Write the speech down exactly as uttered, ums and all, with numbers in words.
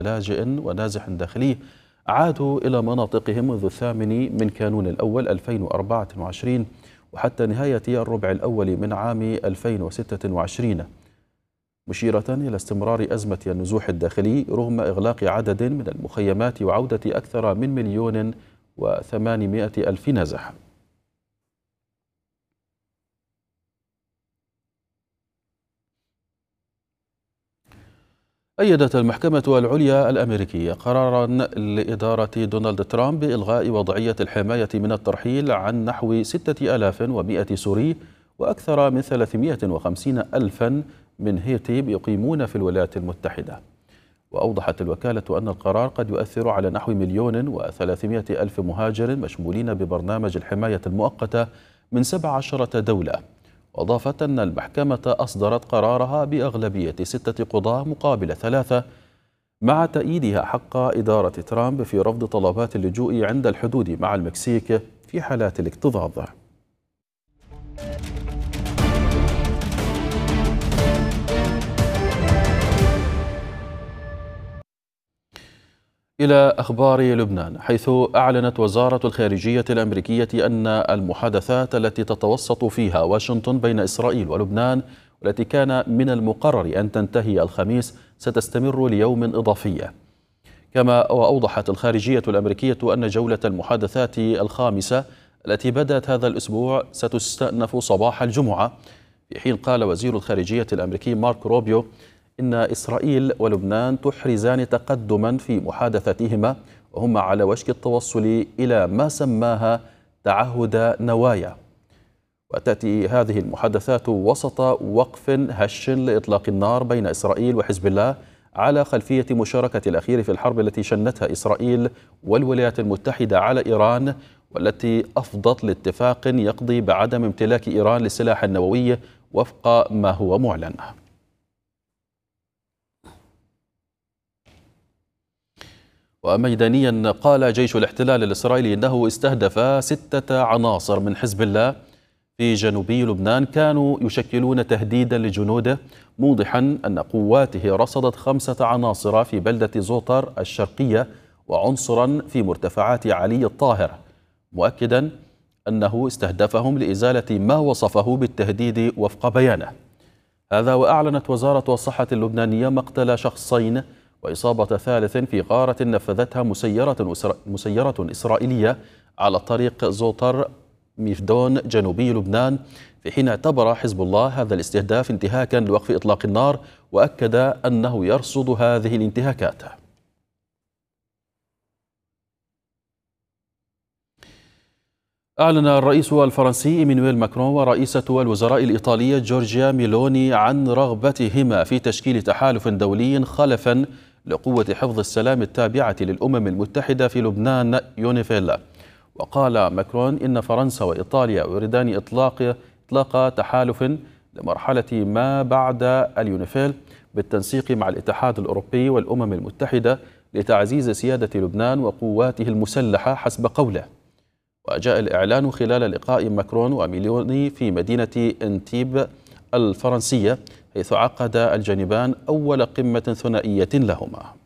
لاجئ ونازح داخلي عادوا إلى مناطقهم منذ الثامن من كانون الأول ألفين وأربعة وعشرين وحتى نهاية الربع الأول من عام ألفين وستة وعشرين، مشيرة إلى استمرار أزمة النزوح الداخلي رغم إغلاق عدد من المخيمات وعودة أكثر من مليون وثمانمائة ألف نازح. أيدت المحكمة العليا الأمريكية قراراً لإدارة دونالد ترامب بإلغاء وضعية الحماية من الترحيل عن نحو ستة آلاف ومائة سوري وأكثر من ثلاثمائة وخمسين ألفاً من هيتي يقيمون في الولايات المتحدة. وأوضحت الوكالة أن القرار قد يؤثر على نحو مليون وثلاثمائة ألف مهاجر مشمولين ببرنامج الحماية المؤقتة من سبع عشرة دولة. وأضافت أن المحكمة أصدرت قرارها بأغلبية ستة قضاة مقابل ثلاثة، مع تأييدها حق إدارة ترامب في رفض طلبات اللجوء عند الحدود مع المكسيك في حالات الاكتظاظ. إلى أخبار لبنان، حيث أعلنت وزارة الخارجية الأمريكية أن المحادثات التي تتوسط فيها واشنطن بين إسرائيل ولبنان والتي كان من المقرر أن تنتهي الخميس ستستمر ليوم إضافي. كما وأوضحت الخارجية الأمريكية أن جولة المحادثات الخامسة التي بدأت هذا الأسبوع ستستأنف صباح الجمعة، في حين قال وزير الخارجية الأمريكي مارك روبيو إن إسرائيل ولبنان تحرزان تقدما في محادثتهما وهما على وشك التوصل إلى ما سماها تعهد نوايا. وتأتي هذه المحادثات وسط وقف هش لإطلاق النار بين إسرائيل وحزب الله على خلفية مشاركة الأخير في الحرب التي شنتها إسرائيل والولايات المتحدة على إيران، والتي أفضت لاتفاق يقضي بعدم امتلاك إيران للسلاح النووي وفق ما هو معلن. وميدانيا، قال جيش الاحتلال الإسرائيلي إنه استهدف ستة عناصر من حزب الله في جنوبي لبنان كانوا يشكلون تهديدا لجنوده، موضحا أن قواته رصدت خمسة عناصر في بلدة زوطر الشرقية وعنصرا في مرتفعات علي الطاهر، مؤكدا أنه استهدفهم لإزالة ما وصفه بالتهديد وفق بيانه. هذا وأعلنت وزارة الصحة اللبنانية مقتل شخصين وإصابة ثالث في غارة نفذتها مسيرة, مسيرة إسرائيلية على طريق زوطر ميفدون جنوبي لبنان، في حين اعتبر حزب الله هذا الاستهداف انتهاكا لوقف إطلاق النار، وأكد أنه يرصد هذه الانتهاكات. أعلن الرئيس الفرنسي إيمانويل ماكرون ورئيسة الوزراء الإيطالية جورجيا ميلوني عن رغبتهما في تشكيل تحالف دولي خلفا لقوة حفظ السلام التابعة للأمم المتحدة في لبنان يونيفيل. وقال ماكرون إن فرنسا وإيطاليا يريدان إطلاق إطلاق تحالف لمرحلة ما بعد اليونيفيل بالتنسيق مع الاتحاد الأوروبي والأمم المتحدة لتعزيز سيادة لبنان وقواته المسلحة حسب قوله. وجاء الإعلان خلال لقاء ماكرون وميلوني في مدينة انتيب الفرنسية، حيث عقد الجانبان أول قمة ثنائية لهما.